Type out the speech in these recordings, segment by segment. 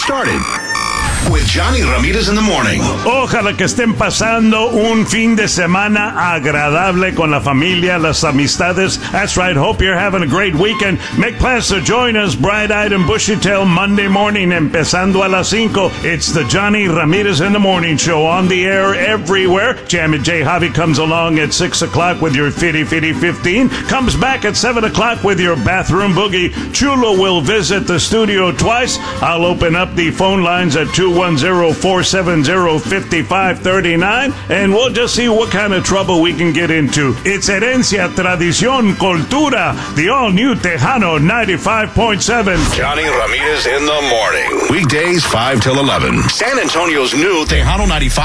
Started with Johnny Ramirez in the morning. Ojalá que estén pasando un fin de semana agradable con la familia, las amistades. That's right. Hope you're having a great weekend. Make plans to join us bright-eyed and bushy-tailed Monday morning, empezando a las 5. It's the Johnny Ramirez in the Morning Show on the air everywhere. Jammin' J. Javi comes along at 6 o'clock with your Fitty 15. Comes back at 7 o'clock with your bathroom boogie. Chulo will visit the studio twice. I'll open up the phone lines at 210-470-5539, and we'll just see what kind of trouble we can get into. It's Herencia, Tradición, Cultura, the all-new Tejano 95.7. Johnny Ramirez in the morning. Weekdays 5 till 11. San Antonio's new Tejano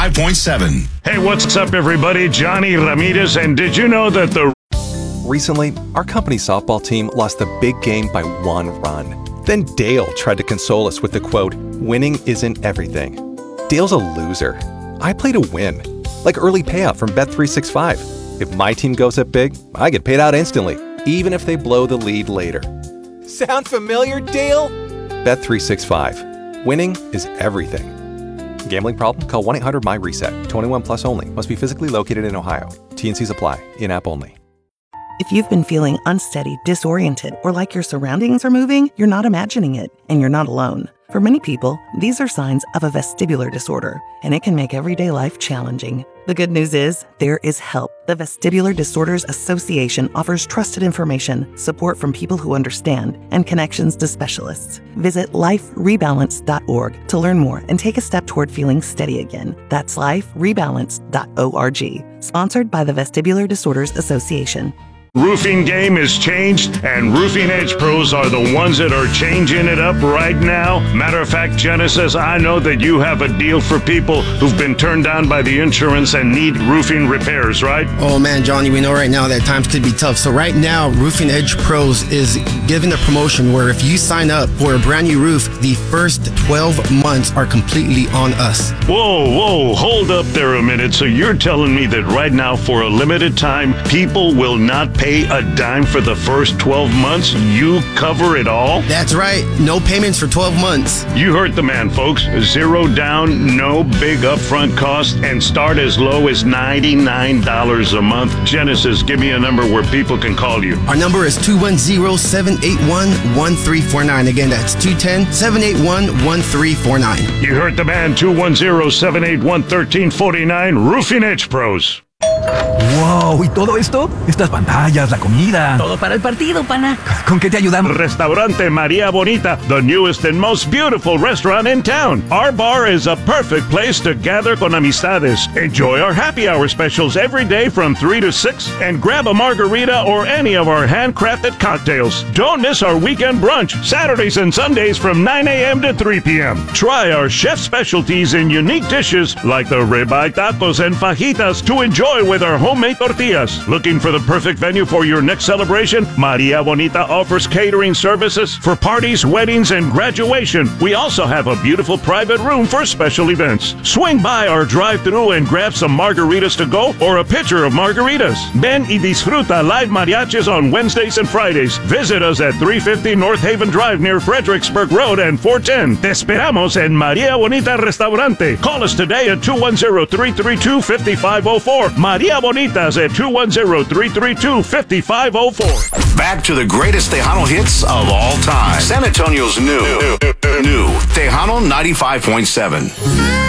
95.7. Hey, what's up, everybody? Johnny Ramirez, and did you know that the... Recently, our company softball team lost the big game by 1 run. Then Dale tried to console us with the quote, "Winning isn't everything." Dale's a loser. I play to win. Like early payout from Bet365. If my team goes up big, I get paid out instantly, even if they blow the lead later. Sound familiar, Dale? Bet365. Winning is everything. Gambling problem? Call 1-800-MY-RESET. 21 plus only. Must be physically located in Ohio. T&Cs apply. In-app only. If you've been feeling unsteady, disoriented, or like your surroundings are moving, you're not imagining it, and you're not alone. For many people, these are signs of a vestibular disorder, and it can make everyday life challenging. The good news is, there is help. The Vestibular Disorders Association offers trusted information, support from people who understand, and connections to specialists. Visit liferebalance.org to learn more and take a step toward feeling steady again. That's liferebalance.org. Sponsored by the Vestibular Disorders Association. Roofing game is changed, and Roofing Edge Pros are the ones that are changing it up right now. Matter of fact, Genesis, I know that you have a deal for people who've been turned down by the insurance and need roofing repairs, right? Oh man, Johnny, we know right now that times could be tough. So right now, Roofing Edge Pros is giving a promotion where if you sign up for a brand new roof, the first 12 months are completely on us. Whoa, hold up there a minute. So you're telling me that right now, for a limited time, people will not pay a dime for the first 12 months? You cover it all? That's right. No payments for 12 months. You heard the man, folks. 0 down, no big upfront cost, and start as low as $99 a month. Genesis, give me a number where people can call you. Our number is 210-781-1349. Again, that's 210-781-1349. You heard the man, 210-781-1349, Roofing Edge Pros. ¡Wow! ¿Y todo esto? Estas pantallas, la comida. Todo para el partido, pana. ¿Con qué te ayudamos? Restaurante Maria Bonita, the newest and most beautiful restaurant in town. Our bar is a perfect place to gather con amistades. Enjoy our happy hour specials every day from 3 to 6 and grab a margarita or any of our handcrafted cocktails. Don't miss our weekend brunch, Saturdays and Sundays from 9 a.m. to 3 p.m. Try our chef specialties and unique dishes like the ribeye tacos and fajitas to enjoy with our homemade tortillas. Looking for the perfect venue for your next celebration? Maria Bonita offers catering services for parties, weddings, and graduation. We also have a beautiful private room for special events. Swing by our drive-thru and grab some margaritas to go or a pitcher of margaritas. Ven y disfruta live mariachis on Wednesdays and Fridays. Visit us at 350 North Haven Drive near Fredericksburg Road and 410. Te esperamos en Maria Bonita Restaurante. Call us today at 210-332-5504. Maria Bonitas at 210-332-5504. Back to the greatest Tejano hits of all time. San Antonio's new Tejano 95.7.